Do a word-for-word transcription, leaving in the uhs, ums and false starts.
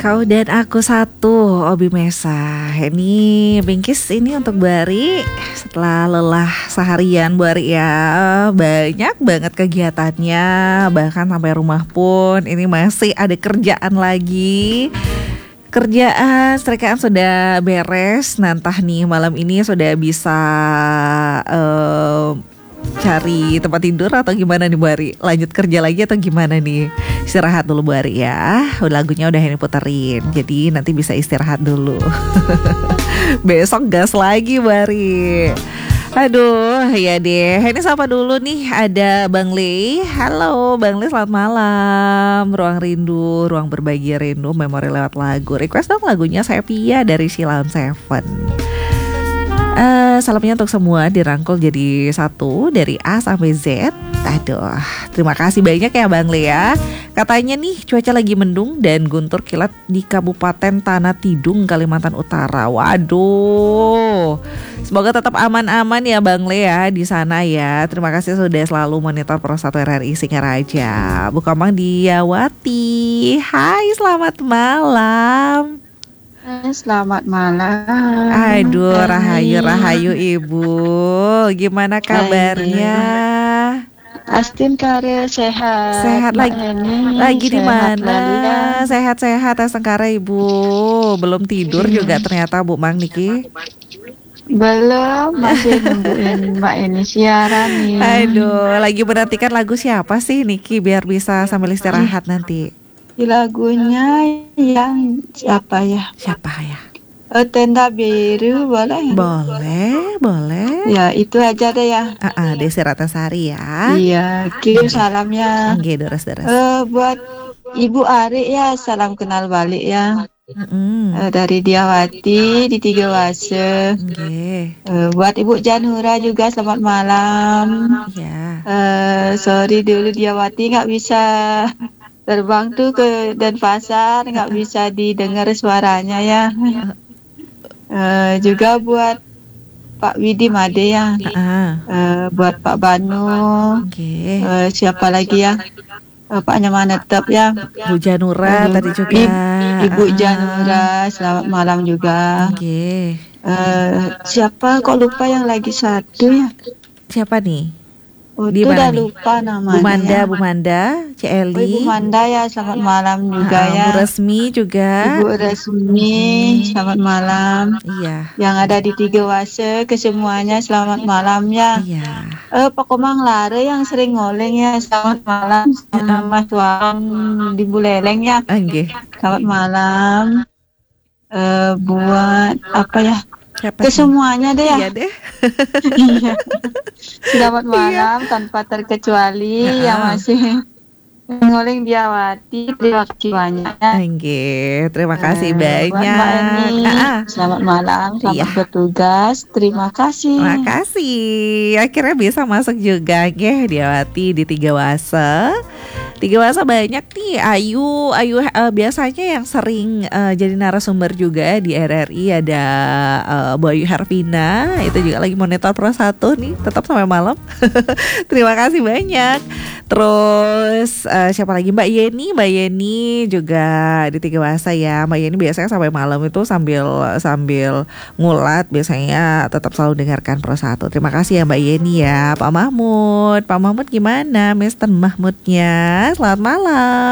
Kau dan aku satu, Obi Mesa. Ini bingkis ini untuk Bari. Setelah lelah seharian Bari ya, banyak banget kegiatannya. Bahkan sampai rumah pun ini masih ada kerjaan lagi. Kerjaan, setrikaan sudah beres. Nah entah nih malam ini sudah bisa uh, cari tempat tidur atau gimana nih Bari? Lanjut kerja lagi atau gimana nih? Istirahat dulu Bari ya. Lagunya udah ini puterin, jadi nanti bisa istirahat dulu. Besok gas lagi Bari. Aduh ya deh. Ini siapa dulu nih? Ada Bang Le. Halo Bang Le, selamat malam. Ruang rindu, ruang berbagi rindu, memori lewat lagu. Request dong lagunya Sepia dari Sheila on Seven. Uh, salamnya untuk semua dirangkul jadi satu dari A sampai Z. Aduh, terima kasih banyak ya Bang Lea. Katanya nih cuaca lagi mendung dan guntur kilat di Kabupaten Tanah Tidung, Kalimantan Utara. Waduh, semoga tetap aman-aman ya Bang Lea di sana ya. Terima kasih sudah selalu monitor Pro satu R R I Singaraja. Bu Kamang Diawati. Hai, selamat malam. Selamat malam. Aduh, rahayu rahayu Ibu. Gimana kabarnya? Astin Kare sehat. Sehat lagi. Ini, lagi di mana? Ya. Sehat-sehat Asengkara Ibu. Belum tidur hmm. juga ternyata Bu Mang Niki. Belum, masih nungguin Mbak ini siaran nih. Aduh, lagi menantikan lagu siapa sih Niki biar bisa sambil istirahat nanti? Lagunya yang siapa ya? Siapa ya? Oh, Tenda Biru boleh? Boleh, boleh. Ya itu aja deh ya. Ah, uh-uh, Desi Ratnasari ya. Iya, kirim salamnya. Oke, deres-deres. Uh, buat Ibu Ari ya, salam kenal balik ya. Mm-hmm. Uh, dari Diawati di Tiga Wase. Okay. Uh, buat Ibu Janura juga selamat malam. Ya. Uh, sorry dulu Diawati nggak bisa terbang tuh ke Denpasar, nggak bisa didengar suaranya ya. Uh, juga buat Pak Widi Made ya. Uh, buat Pak Banu. Okay. Uh, siapa lagi ya? Uh, Pak Nyaman tetap ya. Bu Janura uh, tadi juga. Ibu Janura, selamat malam juga. Okay. Uh, siapa kok lupa yang lagi satu ya? Siapa nih? Oh, itu udah lupa namanya. Bu Manda, ya. Bu Manda, C Eli. Oh, Ibu Manda ya, selamat malam juga nah, ya. Bu Resmi juga. Ibu Resmi, hmm. selamat malam. Iya. Yang ada di Tiga Wase, kesemuanya selamat malam ya. Iya. Eh, Pak Komang Lare yang sering ngoleng ya, selamat malam. Hmm. Mas Wang di Buleleng ya. Okay. Selamat malam. Eh, buat apa ya? Siapa kesemuanya deh ya. Iya deh. Iya. Selamat malam iya. Tanpa terkecuali nah. Yang masih ngoleng Diawati, terima kasih banyak. Oke, terima kasih uh, banyak. Mbak Eni, ah. Selamat malam, selamat iya. bertugas. Terima kasih. Terima kasih. Akhirnya bisa masuk juga ya Diawati di Tiga Wase. Tiga Wase banyak nih. Ayu, Ayu uh, biasanya yang sering uh, jadi narasumber juga di R R I ada uh, Boyu Hervina, itu juga lagi monitor Pro satu nih, tetap sampai malam. Terima kasih banyak. Terus uh, siapa lagi Mbak Yeni, Mbak Yeni juga di Tiga Wase ya. Mbak Yeni biasanya sampai malam itu sambil sambil ngulat biasanya tetap selalu dengarkan Pro satu. Terima kasih ya Mbak Yeni ya. Pak Mahmud, Pak Mahmud gimana? Mister Mahmudnya? Selamat malam.